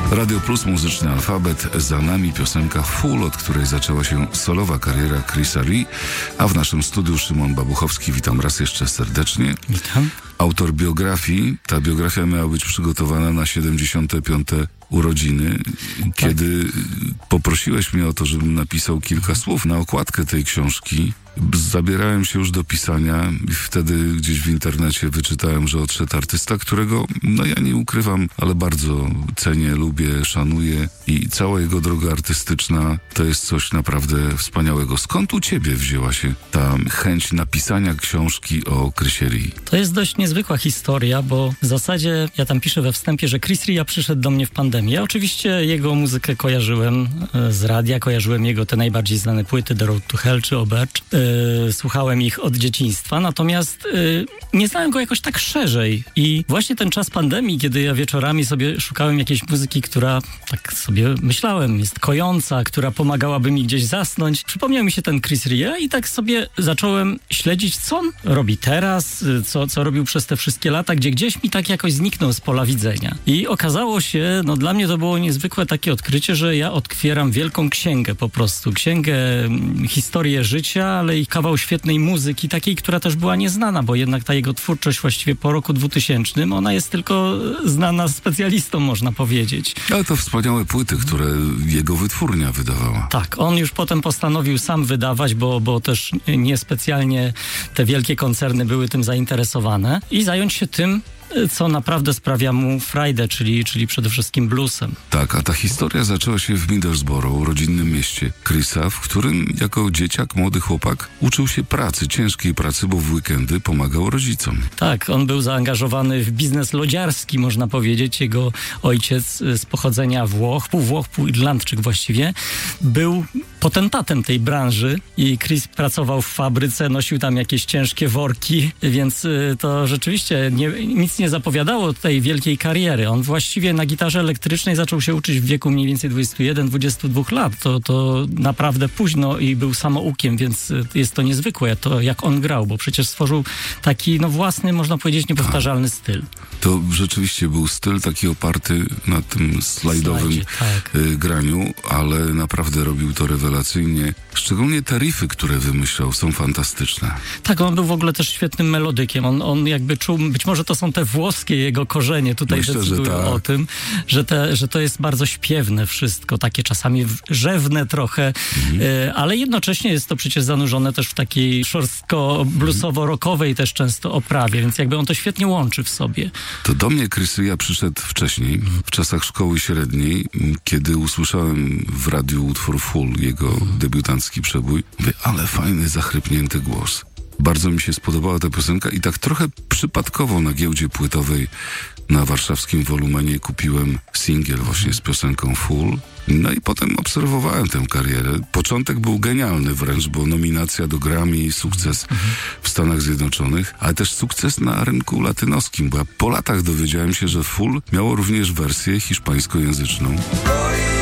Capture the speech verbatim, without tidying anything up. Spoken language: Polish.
Radio Plus, muzyczny alfabet, za nami piosenka Full, od której zaczęła się solowa kariera Chrisa Rea, a w naszym studiu Szymon Babuchowski. Witam raz jeszcze serdecznie. Witam. Autor biografii. Ta biografia miała być przygotowana na siedemdziesiąte piąte urodziny, kiedy tak. poprosiłeś mnie o to, żebym napisał kilka słów na okładkę tej książki. Zabierałem się już do pisania i wtedy gdzieś w internecie wyczytałem, że odszedł artysta, którego, no ja nie ukrywam, ale bardzo cenię, lubię, szanuję i cała jego droga artystyczna to jest coś naprawdę wspaniałego. Skąd u ciebie wzięła się ta chęć napisania książki o Chrisie Rea? To jest dość niezwykła historia, bo w zasadzie ja tam piszę we wstępie, że Chris Rea przyszedł do mnie w pandemii. Ja oczywiście jego muzykę kojarzyłem z radia, kojarzyłem jego te najbardziej znane płyty, The Road to Hell czy Obecz. Yy, słuchałem ich od dzieciństwa, natomiast yy, nie znałem go jakoś tak szerzej. I właśnie ten czas pandemii, kiedy ja wieczorami sobie szukałem jakiejś muzyki, która, tak sobie myślałem, jest kojąca, która pomagałaby mi gdzieś zasnąć, przypomniał mi się ten Chris Rea i tak sobie zacząłem śledzić, co on robi teraz, co, co robił przez te wszystkie lata, gdzie gdzieś mi tak jakoś zniknął z pola widzenia. I okazało się, no dla mnie to było niezwykłe takie odkrycie, że ja otwieram wielką księgę po prostu. Księgę, historię życia, ale i kawał świetnej muzyki, takiej, która też była nieznana, bo jednak ta jego twórczość właściwie po roku dwutysięcznym, ona jest tylko znana specjalistom, można powiedzieć. Ale to wspaniałe płyty, które jego wytwórnia wydawała. Tak, on już potem postanowił sam wydawać, bo, bo też niespecjalnie te wielkie koncerny były tym zainteresowane i zająć się tym, co naprawdę sprawia mu frajdę, czyli, czyli przede wszystkim bluesem. Tak, a ta historia zaczęła się w Middlesbrough, rodzinnym mieście Chrisa, w którym jako dzieciak, młody chłopak uczył się pracy, ciężkiej pracy, bo w weekendy pomagał rodzicom. Tak, on był zaangażowany w biznes lodziarski, można powiedzieć. Jego ojciec z pochodzenia Włoch, pół Włoch, pół Irlandczyk właściwie, był potentatem tej branży i Chris pracował w fabryce, nosił tam jakieś ciężkie worki, więc to rzeczywiście nie, nic nie zapowiadało tej wielkiej kariery. On właściwie na gitarze elektrycznej zaczął się uczyć w wieku mniej więcej dwudziestu jeden dwudziestu dwóch lat. To, to naprawdę późno i był samoukiem, więc jest to niezwykłe, to jak on grał, bo przecież stworzył taki, no własny, można powiedzieć, niepowtarzalny styl. To rzeczywiście był styl taki oparty na tym slajdowym Slajdzie, tak. graniu, ale naprawdę robił to rewelacyjnie. Szczególnie te riffy, które wymyślał, są fantastyczne. Tak, on był w ogóle też świetnym melodykiem. On, on jakby czuł, być może to są te włoskie jego korzenie tutaj Myślę, decydują tak. o tym, że, te, że to jest bardzo śpiewne wszystko, takie czasami rzewne trochę, mhm. y, ale jednocześnie jest to przecież zanurzone też w takiej szorstko-bluesowo-rockowej też często oprawie, więc jakby on to świetnie łączy w sobie. To do mnie Chris Rea przyszedł wcześniej, w czasach szkoły średniej, kiedy usłyszałem w radiu utwór Full, jego debiutancki przebój. Mówię, ale fajny, zachrypnięty głos. Bardzo mi się spodobała ta piosenka i tak trochę przypadkowo na giełdzie płytowej na warszawskim Wolumenie kupiłem singiel właśnie z piosenką Full. No i potem obserwowałem tę karierę. Początek był genialny wręcz, bo nominacja do Grammy, sukces w Stanach Zjednoczonych, ale też sukces na rynku latynoskim, bo ja po latach dowiedziałem się, że Full miało również wersję hiszpańskojęzyczną.